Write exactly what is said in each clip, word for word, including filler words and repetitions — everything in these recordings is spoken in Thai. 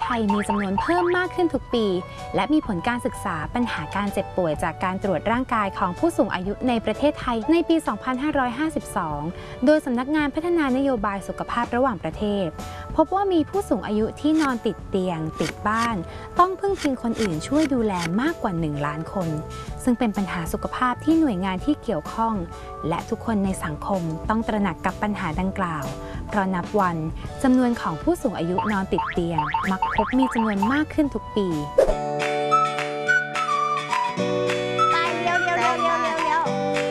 ยมีจำนวนเพิ่มมากขึ้นทุกปีและมีผลการศึกษาปัญหาการเจ็บป่วยจากการตรวจร่างกายของผู้สูงอายุในประเทศไทยในปี สองพันห้าร้อยห้าสิบสอง โดยสำนักงานพัฒนานโยบายสุขภาพระหว่างประเทศพบว่ามีผู้สูงอายุที่นอนติดเตียงติดบ้านต้องพึ่งพิงคนอื่นช่วยดูแลมากกว่าหนึ่งล้านคนซึ่งเป็นปัญหาสุขภาพที่หน่วยงานที่เกี่ยวข้องและทุกคนในสังคมต้องตระหนักกับปัญหาดังกล่าวเพราะนับวันจำนวนของผู้สูงอายุนอนติดเตียงมักพบมีจำนวนมากขึ้นทุกปีไปเร็วเร็วเร็วเร็วเร็วเร็ว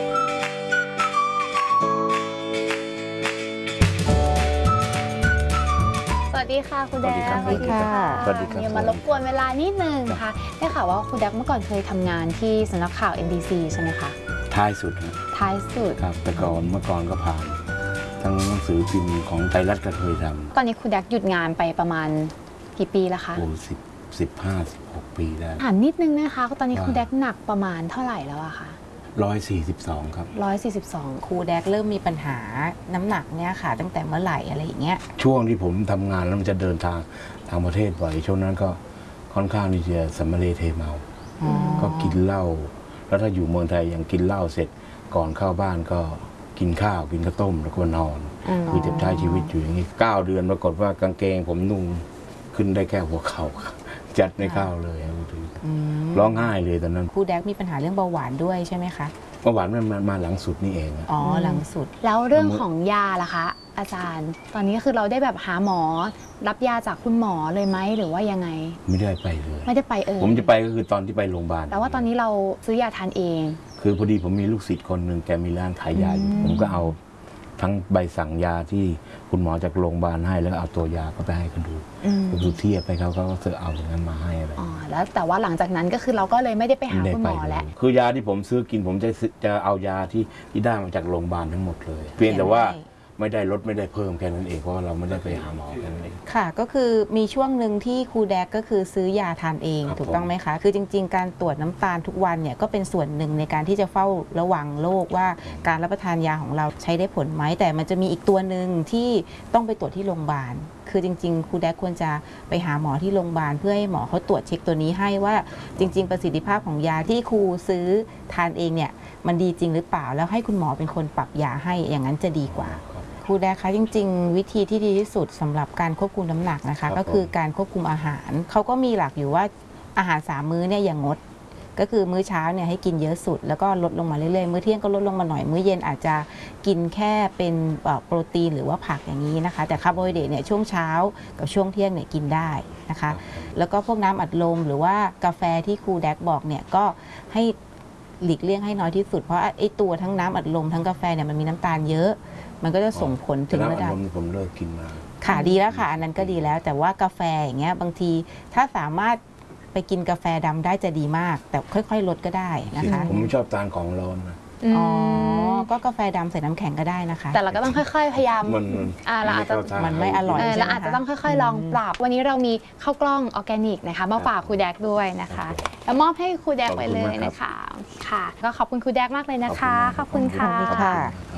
สวัสดีค่ะคุณแดกสวัสดีค่ะสวัสดีครับอย่ามารบกวนเวลานิดนึงนะคะได้ข่าวว่าคุณแดกเมื่อก่อนเคยทำงานที่สำนักข่าว เอ็น บี ซี ใช่ไหมคะท้ายสุดครับท้ายสุดครับแต่ก่อนเมื่อก่อนก็ผ่านทั้งหนังสือพิมพ์ของไทยรัฐก็เคยทำตอนนี้คุณแดกหยุดงานไปประมาณกี่ปีแล้วคะโอ้สิบสิบห้าสิบหกปีแล้วถามนิดนึงนะคะตอนนี้คุณแดกหนักประมาณเท่าไหร่แล้วอะคะร้อยสี่สิบสองครับร้อยสี่สิบสองครูแดกเริ่มมีปัญหาน้ำหนักเนี่ยค่ะตั้งแต่เมื่อไหร่อะไรอย่างเงี้ยช่วงที่ผมทำงานแล้วมันจะเดินทางทางประเทศบ่อยช่วงนั้นก็ค่อนข้างที่จะสัมมาเลเทเมาก็กินเหล้าแล้วถ้าอยู่เมืองไทยยังกินเหล้าเสร็จก่อนเข้าบ้านก็กินข้าวกินข้าวต้มแล้วก็นอนคือจะใช้ชีวิตอยู่อย่างนี้เก้าเดือนปรากฏว่ากางเกงผมนุ่งขึ้นได้แค่หัวเข่าจัดไม่เข้าเลยร้องไห้เลยตอนนั้นครูแดกมีปัญหาเรื่องเบาหวานด้วยใช่ไหมคะเบาหวานมันมาหลังสุดนี่เองอ๋อหลังสุดแล้วเรื่องของยาล่ะคะอาจารย์ตอนนี้คือเราได้แบบหาหมอรับยาจากคุณหมอเลยไหมหรือว่ายังไงไม่ได้ไปเลยไม่ได้ไปเออผมจะไปก็คือตอนที่ไปโรงพยาบาลแต่ว่าตอนนี้เราซื้อยาทานเองคือพอดีผมมีลูกศิษย์คนหนึ่งแกมีร้านขายยาอยู่ผมก็เอาทั้งใบสั่งยาที่คุณหมอจากโรงพยาบาลให้แล้วเอาตัวยาก็ไปให้เขาดูก็ดูเทียบไปเขาก็เสือเอาอย่างนั้นมาให้อะไรอ๋อแล้วแต่ว่าหลังจากนั้นก็คือเราก็เลยไม่ได้ไปหาคุณหมอแล้วคือยาที่ผมซื้อกินผมจะจะเอายาที่ที่ได้มาจากโรงพยาบาลทั้งหมดเลยเพียงแต่ว่าไม่ได้ลดไม่ได้เพิ่มแค่นั้นเองเพราะเราไม่ได้ไปหาหมอแค่นั้นเองค่ะก็คือมีช่วงหนึ่งที่ครูแดกก็คือซื้อยาทานเองถูกต้องไหมคะคือจริงๆการตรวจน้ำตาลทุกวันเนี่ยก็เป็นส่วนหนึ่งในการที่จะเฝ้าระวังโรคว่าการรับประทานยาของเราใช้ได้ผลไหมแต่มันจะมีอีกตัวหนึ่งที่ต้องไปตรวจที่โรงพยาบาลคือจริงๆครูแดกควรจะไปหาหมอที่โรงพยาบาลเพื่อให้หมอเขาตรวจเช็คตัวนี้ให้ว่าจริงๆประสิทธิภาพของยาที่ครูซื้อทานเองเนี่ยมันดีจริงหรือเปล่าแล้วให้คุณหมอเป็นคนปรับยาให้อย่างนั้นจะดีกว่าครูแดกคะจริงๆวิธีที่ดีที่สุดสำหรับการควบคุมน้ำหนักนะคะก็คือการควบคุมอาหารเขาก็มีหลักอยู่ว่าอาหารสามมื้อเนี่ยอย่างงดก็คือมื้อเช้าเนี่ยให้กินเยอะสุดแล้วก็ลดลงมาเรื่อยๆมื้อเที่ยงก็ลดลงมาหน่อยมื้อเย็นอาจจะกินแค่เป็นโปรตีนหรือว่าผักอย่างนี้นะคะแต่คาร์โบไฮเดรตเนี่ยช่วงเช้ากับช่วงเที่ยงเนี่ยกินได้นะคะแล้วก็พวกน้ำอัดลมหรือว่ากาแฟที่ครูแดกบอกเนี่ยก็ให้หลีกเลี่ยงให้น้อยที่สุดเพราะไอ้ตัวทั้งน้ำอัดลมทั้งกาแฟเนี่ยมันมีน้ำตาลเยอะมันก็จะส่งผลถึงระดับผมเลิกกินมาค่ะดีแล้วค่ะอันนั้นก็ดีแล้วแต่ว่ากาแฟอย่างเงี้ยบางทีถ้าสามารถไปกินกาแฟดำได้จะดีมากแต่ค่อยๆลดก็ได้นะคะผมไม่ชอบทานของร้อนนะอ๋อก็กาแฟดำใส่น้ำแข็งก็ได้นะคะแต่เราก็ต้องค่อยๆพยายามมันเราอาจจะมันไม่อร่อยเราอาจจะต้องค่อยๆลองปรับวันนี้เรามีข้าวกล้องออร์แกนิกนะคะมาฝากครูแดกด้วยนะคะแล้วมอบให้ครูแดกไปเลยนะคะค่ะก็ขอบคุณครูแดกมากเลยนะคะขอบคุณค่ะ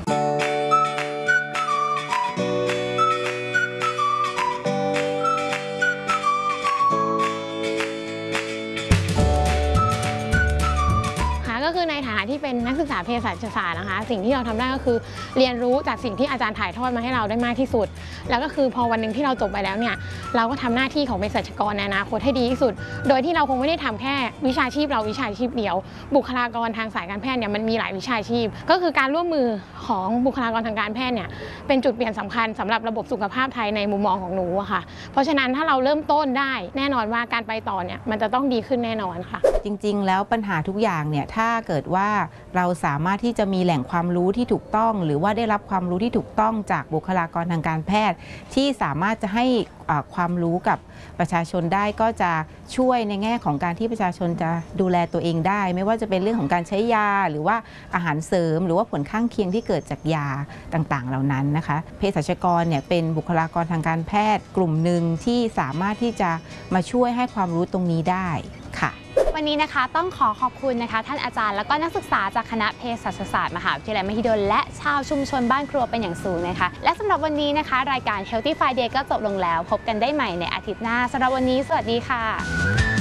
ก็คือในฐานะที่เป็นนักศึกษาเภสัชศาสตร์นะคะสิ่งที่เราทำได้ก็คือเรียนรู้จากสิ่งที่อาจารย์ถ่ายทอดมาให้เราได้มากที่สุดแล้วก็คือพอวันหนึ่งที่เราจบไปแล้วเนี่ยเราก็ทำหน้าที่ของเภสัชกรในอนาคตให้ดีที่สุดโดยที่เราคงไม่ได้ทำแค่วิชาชีพเราวิชาชีพเดียวบุคลากรทางสายการแพทย์เนี่ยมันมีหลายวิชาชีพก็คือการร่วมมือของบุคลากรทางการแพทย์เนี่ยเป็นจุดเปลี่ยนสำคัญสำหรับระบบสุขภาพไทยในมุมมองของหนูอะค่ะเพราะฉะนั้นถ้าเราเริ่มต้นได้แน่นอนว่าการไปต่อเนี่ยมันจะต้องดีขึ้นแน่นอนค่ะจริงๆแล้วปัญหาทุกอย่างเนี่ยถ้าเกิดว่าเราสามารถที่จะมีแหล่งความรู้ที่ถูกต้องหรือว่าได้รับความรู้ที่ถูกต้องจากบุคลากรทางการแพทย์ที่สามารถจะให้ความรู้กับประชาชนได้ก็จะช่วยในแง่ของการที่ประชาชนจะดูแลตัวเองได้ไม่ว่าจะเป็นเรื่องของการใช้ยาหรือว่าอาหารเสริมหรือว่าผลข้างเคียงที่เกิดจากยาต่างๆเหล่านั้นนะคะเภสัชกรเนี่ยเป็นบุคลากรทางการแพทย์กลุ่มหนึ่งที่สามารถที่จะมาช่วยให้ความรู้ตรงนี้ได้ค่ะวันนี้นะคะต้องขอขอบคุณนะคะท่านอาจารย์แล้วก็นักศึกษาจากคณะเภสัชศาสตร์มหาวิทยาลัยมหิดลและชาวชุมชนบ้านครัวเป็นอย่างสูงนะคะและสำหรับวันนี้นะคะรายการ Healthy Friday ก็จบลงแล้วพบกันได้ใหม่ในอาทิตย์หน้าสำหรับวันนี้สวัสดีค่ะ